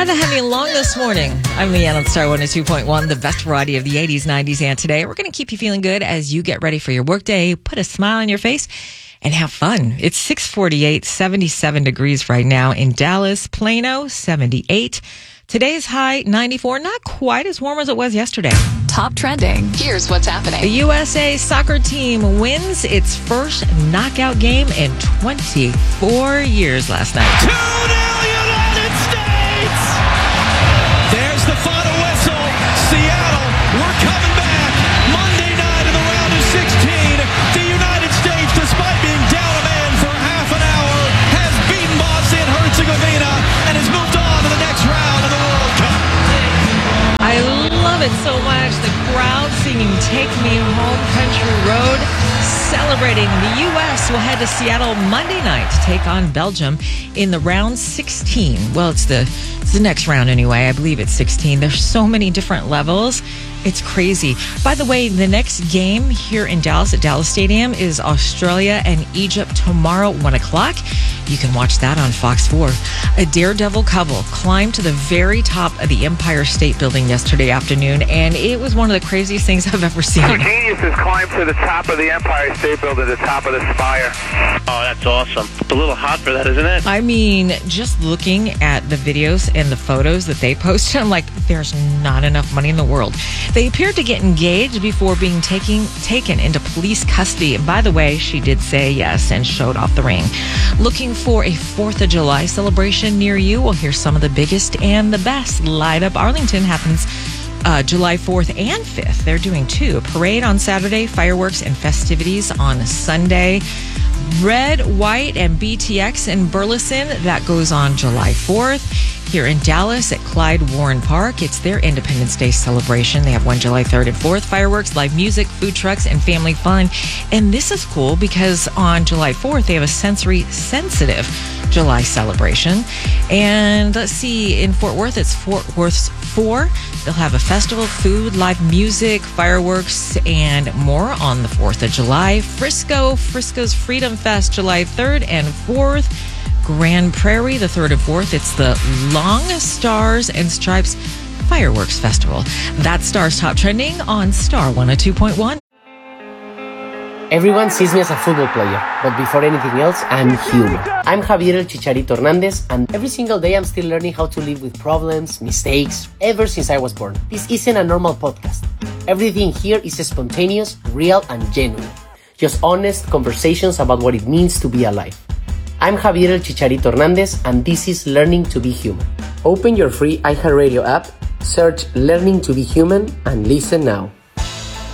Rather heavy long this morning. I'm Leanne on Star 102.1, the best variety of the 80s, 90s, and today. We're going to keep you feeling good as you get ready for your workday, put a smile on your face, and have fun. It's 6:48, 77 degrees right now in Dallas, Plano, 78. Today's high, 94, not quite as warm as it was yesterday. Top trending. Here's what's happening. The USA soccer team wins its first knockout game in 24 years last night. 2-0 United States! There's the final whistle. Seattle, we're coming back. Monday night in the round of 16. The United States, despite being down a man for half an hour, has beaten Bosnia-Herzegovina and has moved on to the next round of the World Cup. I love it so much. The crowd singing Take Me Home Country Road. Celebrating, the U.S. will head to Seattle Monday night to take on Belgium in the round 16. Well, it's the next round anyway. I believe it's 16. There's so many different levels. It's crazy. By the way, the next game here in Dallas at Dallas Stadium is Australia and Egypt tomorrow at 1 o'clock. You can watch that on Fox 4. A daredevil couple climbed to the very top of the Empire State Building yesterday afternoon, and it was one of the craziest things I've ever seen. Two geniuses climbed to the top of the Empire State Building, the top of the spire. Oh, that's awesome. A little hot for that, isn't it? I mean, just looking at the videos and the photos that they posted, I'm like, there's not enough money in the world. They appeared to get engaged before being taken into police custody. And by the way, she did say yes and showed off the ring. Looking for a 4th of July celebration near you? Well, here's some of the biggest and the best. Light Up Arlington happens July 4th and 5th. They're doing two. A parade on Saturday, fireworks and festivities on Sunday. Red, White, and BTX in Burleson, that goes on July 4th. Here in Dallas at Clyde Warren Park, it's their Independence Day celebration. They have one July 3rd and 4th. Fireworks, live music, food trucks, and family fun. And this is cool because on July 4th, they have a sensory-sensitive July celebration. And let's see, in Fort Worth, it's Fort Worth's 4. They'll have a festival, food, live music, fireworks, and more on the 4th of July. Frisco's Freedom Fest, July 3rd and 4th. Grand Prairie, the 3rd and 4th. It's the Long Stars and Stripes Fireworks Festival. That's Star's Top Trending on Star 102.1. Everyone sees me as a football player, but before anything else, I'm human. I'm Javier El Chicharito Hernandez, and every single day I'm still learning how to live with problems, mistakes, ever since I was born. This isn't a normal podcast. Everything here is spontaneous, real, and genuine. Just honest conversations about what it means to be alive. I'm Javier El Chicharito Hernandez, and this is Learning to be Human. Open your free iHeartRadio app, search Learning to be Human, and listen now.